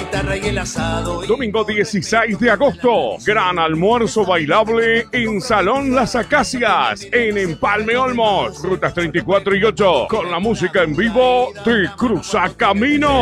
guitarra y el asado. Domingo 16 de agosto, gran almuerzo bailable en Salón Las Acacias, en Empalme Olmos, rutas 34 y 8, con la música en vivo de Cruza Camino.